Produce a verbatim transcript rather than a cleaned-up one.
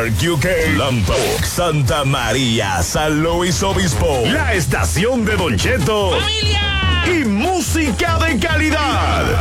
York, U K, Lompoc, Santa María, San Luis Obispo. La estación de Don Cheto. ¡Familia! Y música de calidad.